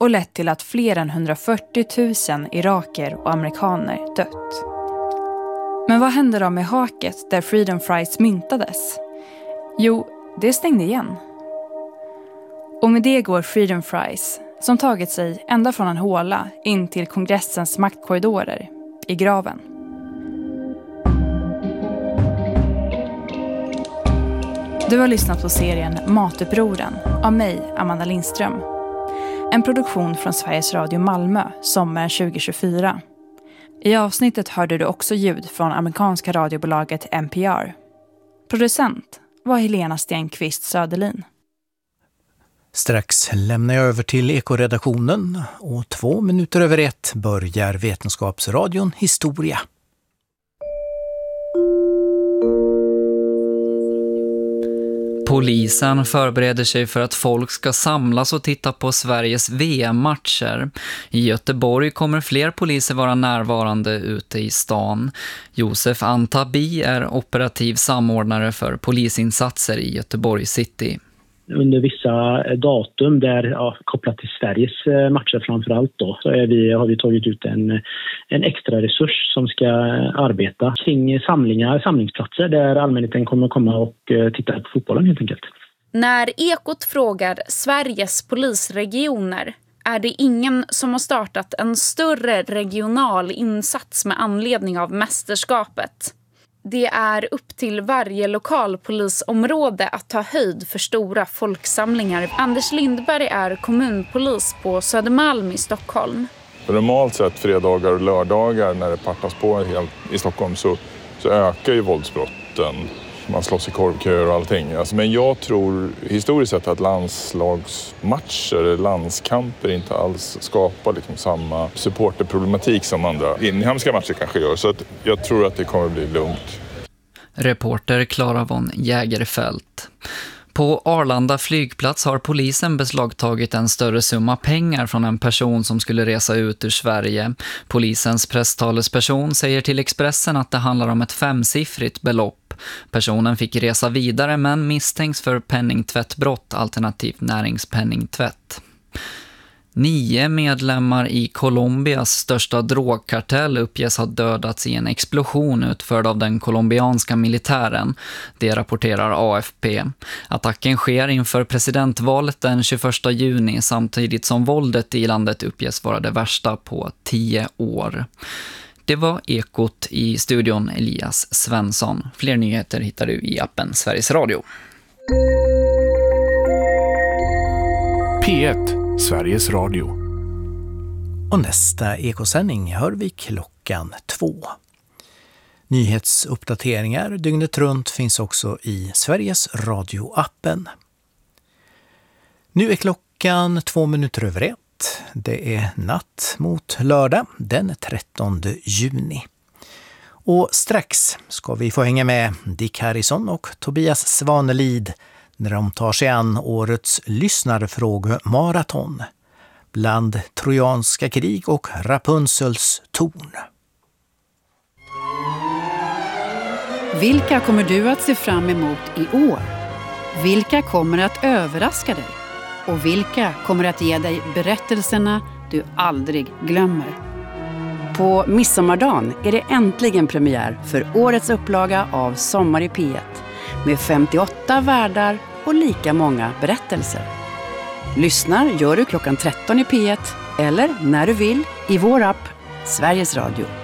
och lett till att fler än 140 000 iraker och amerikaner dött. Men vad hände då med haket där Freedom Fries myntades? Jo, det stängde igen. Och med det går Freedom Fries, som tagit sig ända från en håla in till kongressens maktkorridorer, i graven. Du har lyssnat på serien Matupproren av mig, Amanda Lindström. En produktion från Sveriges Radio Malmö, sommar 2024. I avsnittet hörde du också ljud från amerikanska radiobolaget NPR. Producent var Helena Stenqvist Söderlin. Strax lämnar jag över till Ekoredaktionen och 1:02 börjar Vetenskapsradion Historia. Polisen förbereder sig för att folk ska samlas och titta på Sveriges VM-matcher. I Göteborg kommer fler poliser vara närvarande ute i stan. Josef Antabi är operativ samordnare för polisinsatser i Göteborg City. Under vissa datum där kopplat till Sveriges matcher framförallt då, så har vi tagit ut en extra resurs som ska arbeta kring samlingsplatser där allmänheten kommer att komma och titta på fotbollen helt enkelt. När Ekot frågar Sveriges polisregioner är det ingen som har startat en större regional insats med anledning av mästerskapet. Det är upp till varje lokalpolisområde att ta höjd för stora folksamlingar. Anders Lindberg är kommunpolis på Södermalm i Stockholm. Normalt sett fredagar och lördagar när det partas på i Stockholm så ökar ju våldsbrotten. Man slåss i korvköer och allting. Men jag tror historiskt sett att landslagsmatcher, landskamper inte alls skapar liksom samma supporterproblematik som andra inhemska matcher kanske gör. Så att jag tror att det kommer bli lugnt. Reporter Clara von Jägerfelt. På Arlanda flygplats har polisen beslagtagit en större summa pengar från en person som skulle resa ut ur Sverige. Polisens presstalesperson säger till Expressen att det handlar om ett 5-siffrigt belopp. Personen fick resa vidare men misstänks för penningtvättbrott alternativt näringspenningtvätt. 9 medlemmar i Colombias största drogkartell uppges ha dödats i en explosion utförd av den colombianska militären. Det rapporterar AFP. Attacken sker inför presidentvalet den 21 juni samtidigt som våldet i landet uppges vara det värsta på 10 år. Det var Ekot, i studion Elias Svensson. Fler nyheter hittar du i appen Sveriges Radio. P1, Sveriges Radio. Och nästa ekosändning hör vi 2:00. Nyhetsuppdateringar dygnet runt finns också i Sveriges Radio-appen. Nu är klockan 1:02. Det är natt mot lördag den 13 juni. Och strax ska vi få hänga med Dick Harrison och Tobias Svanelid när de tar sig an årets lyssnarfrågemaraton bland trojanska krig och Rapunzels torn. Vilka kommer du att se fram emot i år? Vilka kommer att överraska dig? Och vilka kommer att ge dig berättelserna du aldrig glömmer? På midsommardagen är det äntligen premiär för årets upplaga av Sommar i P1 med 58 värdar och lika många berättelser. Lyssnar gör du klockan 13 i P1 eller när du vill i vår app Sveriges Radio.